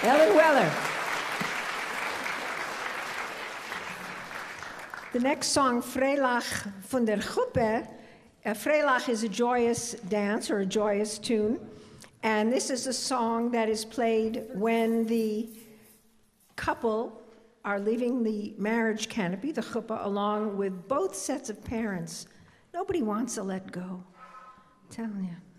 Ellen Weller. The next song, Vrijlag van der Guppe. Vrijlag is a joyous dance or a joyous tune. And this is a song that is played when the couple are leaving the marriage canopy, the chuppah, along with both sets of parents. Nobody wants to let go. I'm telling you.